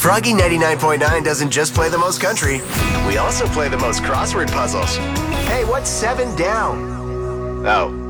Froggy 99.9 doesn't just play the most country, we also play the most crossword puzzles. Hey, what's 7 down? Oh,